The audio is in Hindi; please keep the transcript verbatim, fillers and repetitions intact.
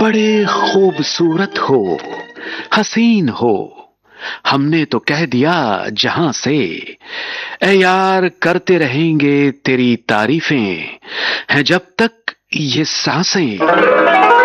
बड़े खूबसूरत हो, हसीन हो, हमने तो कह दिया जहां से। ए यार करते रहेंगे तेरी तारीफें, हैं जब तक ये सांसें।